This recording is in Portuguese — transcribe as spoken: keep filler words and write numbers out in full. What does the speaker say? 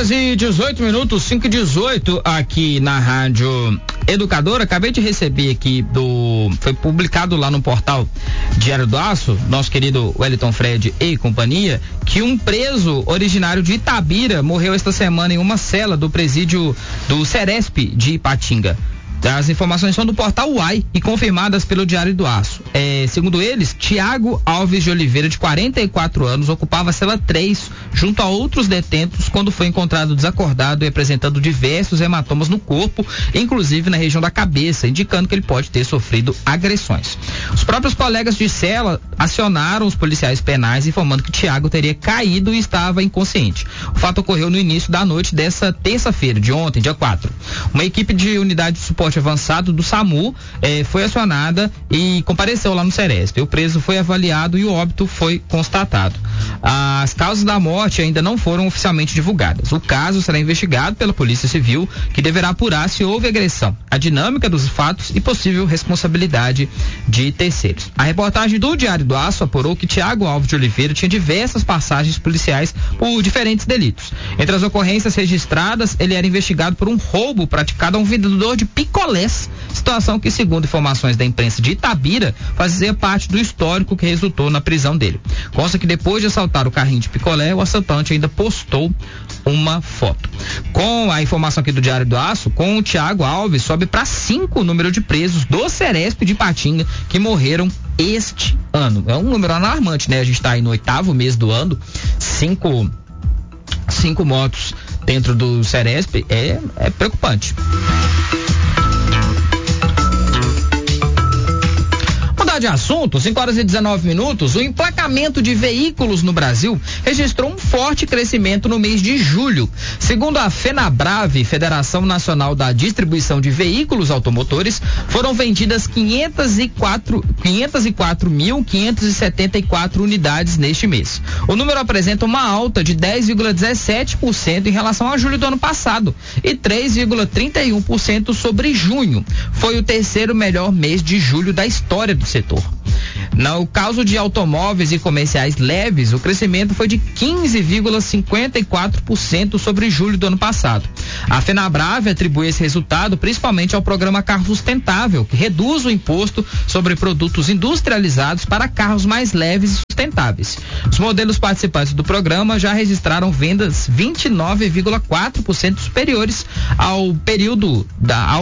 horas e dezoito minutos, cinco e dezoito aqui na Rádio Educadora. Acabei de receber aqui do, foi publicado lá no portal Diário do Aço, nosso querido Wellington Fred e companhia, que um preso originário de Itabira morreu esta semana em uma cela do presídio do Ceresp de Ipatinga. As informações são do portal Uai e confirmadas pelo Diário do Aço. É, segundo eles, Tiago Alves de Oliveira, de quarenta e quatro anos, ocupava a cela três junto a outros detentos quando foi encontrado desacordado e apresentando diversos hematomas no corpo, inclusive na região da cabeça, indicando que ele pode ter sofrido agressões. Os próprios colegas de cela acionaram os policiais penais informando que Tiago teria caído e estava inconsciente. O fato ocorreu no início da noite dessa terça-feira, de ontem, dia quatro. Uma equipe de unidade de suporte avançado do SAMU eh, foi acionada e compareceu lá no Ceresp. O preso foi avaliado e o óbito foi constatado. As causas da morte ainda não foram oficialmente divulgadas. O caso será investigado pela Polícia Civil, que deverá apurar se houve agressão, a dinâmica dos fatos e possível responsabilidade de terceiros. A reportagem do Diário do Aço apurou que Tiago Alves de Oliveira tinha diversas passagens policiais por diferentes delitos. Entre as ocorrências registradas, ele era investigado por um roubo praticado a um vendedor de picolés, situação que, segundo informações da imprensa de Itabira, fazia parte do histórico que resultou na prisão dele. Consta que depois de assaltar o carrinho de picolé, o assaltante ainda postou uma foto. Com a informação aqui do Diário do Aço, com o Tiago Alves, sobe para cinco o número de presos do Ceresp de Ipatinga que morreram este ano. É um número alarmante, né? A gente está aí no oitavo mês do ano, cinco, cinco mortos dentro do Ceresp, é, é preocupante. De assunto, cinco horas e dezenove minutos, o emplacamento de veículos no Brasil registrou um forte crescimento no mês de julho. Segundo a FenaBrave, Federação Nacional da Distribuição de Veículos Automotores, foram vendidas quinhentos e quatro mil quinhentos e setenta e quatro unidades neste mês. O número apresenta uma alta de dez vírgula dezessete por cento em relação a julho do ano passado e três vírgula trinta e um por cento sobre junho. Foi o terceiro melhor mês de julho da história do setor. No caso de automóveis e comerciais leves, o crescimento foi de quinze vírgula cinquenta e quatro por cento sobre julho do ano passado. A FenaBrave atribui esse resultado principalmente ao programa Carro Sustentável, que reduz o imposto sobre produtos industrializados para carros mais leves e sustentáveis. Os modelos participantes do programa já registraram vendas vinte e nove vírgula quatro por cento superiores ao período da ao